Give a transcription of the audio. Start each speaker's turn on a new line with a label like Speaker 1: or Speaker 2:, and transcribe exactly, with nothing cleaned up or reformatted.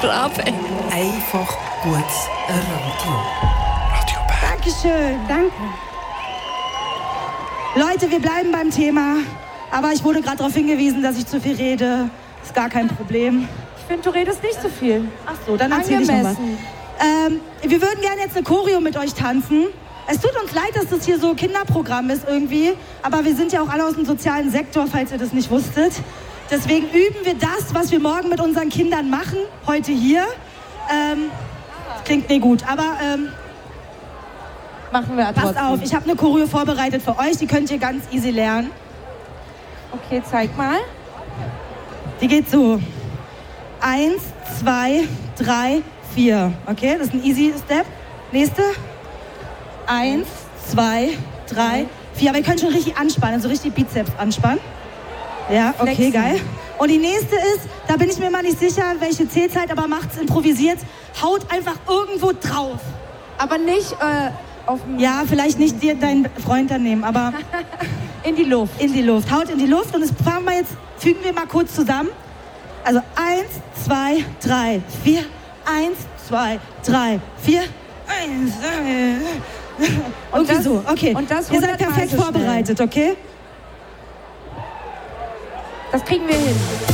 Speaker 1: schlafen.
Speaker 2: Einfach gutes Radio. Radio Bern.
Speaker 3: Dankeschön, danke. Leute, wir bleiben beim Thema. Aber ich wurde gerade darauf hingewiesen, dass ich zu viel rede. Ist gar kein Problem.
Speaker 4: Ich finde, du redest nicht zu viel.
Speaker 3: Ach so, dann erzähl ich noch was. Ähm, wir würden gerne jetzt eine Choreo mit euch tanzen. Es tut uns leid, dass das hier so Kinderprogramm ist irgendwie. Aber wir sind ja auch alle aus dem sozialen Sektor, falls ihr das nicht wusstet. Deswegen üben wir das, was wir morgen mit unseren Kindern machen, heute hier. Ähm, das klingt nicht gut, aber ähm,
Speaker 4: machen wir
Speaker 3: passt
Speaker 4: trotzdem.
Speaker 3: auf, ich habe eine Choreo vorbereitet für euch, die könnt ihr ganz easy lernen.
Speaker 4: Okay, zeig mal.
Speaker 3: Die geht so. Eins, zwei, drei, vier. Okay, das ist ein easy Step. Nächste. Eins, zwei, drei, vier. Aber ihr könnt schon richtig anspannen, also richtig Bizeps anspannen. Ja, okay,
Speaker 4: Flexen.
Speaker 3: geil. Und die nächste ist, da bin ich mir mal nicht sicher, welche Zählzeit, aber macht's improvisiert. Haut einfach irgendwo drauf.
Speaker 4: Aber nicht äh, auf dem...
Speaker 3: Ja, vielleicht nicht dir deinen Freund daneben, aber
Speaker 4: in die Luft.
Speaker 3: in die Luft. Haut in die Luft und das fahren wir jetzt, fügen wir mal kurz zusammen. Also eins, zwei, drei, vier. Eins, zwei, drei, vier. Eins, zwei. Irgendwie
Speaker 4: das-
Speaker 3: so, okay.
Speaker 4: und das
Speaker 3: Ihr seid
Speaker 4: hundertmal
Speaker 3: perfekt
Speaker 4: so schnell.
Speaker 3: vorbereitet, okay?
Speaker 4: Das kriegen wir hin.